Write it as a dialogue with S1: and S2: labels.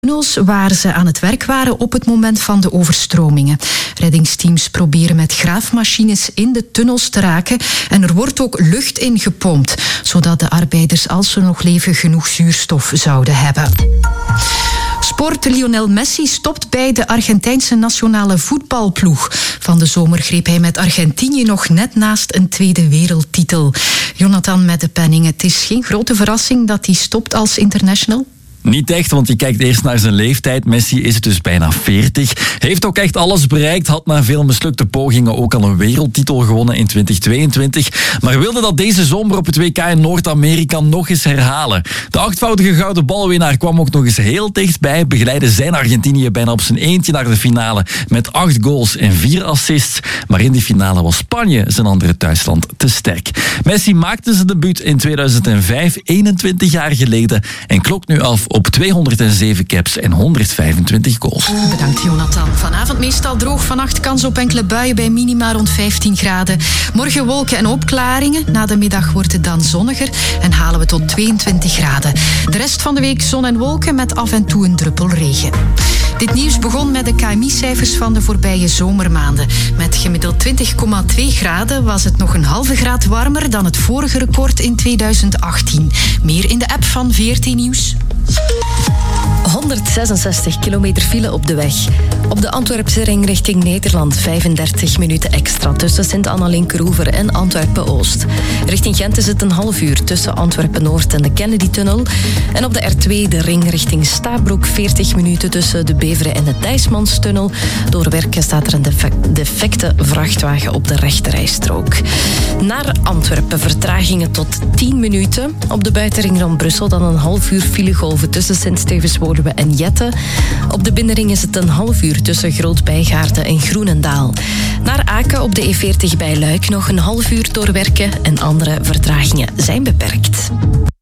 S1: tunnels waar ze aan het werk waren op het moment van de overstromingen. Reddingsteams proberen met graafmachines in de tunnels te raken en er wordt ook lucht in gepompt, zodat de arbeiders, als ze nog leven, genoeg zuurstof zouden hebben. Sport. Lionel Messi stopt bij de Argentijnse nationale voetbalploeg. Van de zomer greep hij met Argentinië nog net naast een tweede wereldtitel. Jonathan met de penning. Het is geen grote verrassing dat hij stopt als international?
S2: Niet echt, want je kijkt eerst naar zijn leeftijd. Messi is dus bijna 40. Heeft ook echt alles bereikt. Had na veel mislukte pogingen ook al een wereldtitel gewonnen in 2022. Maar wilde dat deze zomer op het WK in Noord-Amerika nog eens herhalen. De 8voudige gouden balwinnaar kwam ook nog eens heel dichtbij. Begeleidde zijn Argentinië bijna op zijn eentje naar de finale. Met 8 goals en 4 assists. Maar in die finale was Spanje, zijn andere thuisland, te sterk. Messi maakte zijn debuut in 2005, 21 jaar geleden. En klokt nu af op 207 caps en 125 goals.
S1: Bedankt, Jonathan. Vanavond meestal droog, vannacht kans op enkele buien bij minima rond 15 graden. Morgen wolken en opklaringen. Na de middag wordt het dan zonniger en halen we tot 22 graden. De rest van de week zon en wolken met af en toe een druppel regen. Dit nieuws begon met de KMI-cijfers van de voorbije zomermaanden. Met gemiddeld 20,2 graden was het nog een halve graad warmer dan het vorige record in 2018. Meer in de app van VRT Nieuws.
S3: 166 kilometer file op de weg. Op de Antwerpse ring richting Nederland 35 minuten extra tussen Sint-Anna-Linkeroever en Antwerpen-Oost. Richting Gent is het een half uur tussen Antwerpen-Noord en de Kennedy-tunnel. En op de R2 de ring richting Stabroek 40 minuten tussen de Beveren en de Dijsmanstunnel. Door werken staat er een defecte vrachtwagen op de rechterrijstrook. Naar Antwerpen vertragingen tot 10 minuten. Op de buitenring rond Brussel dan een half uur filegolven tussen Sint-Stevens-Woluwe en Jette. Op de binnenring is het een half uur tussen Groot-Bijgaarden en Groenendaal. Naar Aken op de E40 bij Luik nog een half uur doorwerken en andere vertragingen zijn beperkt.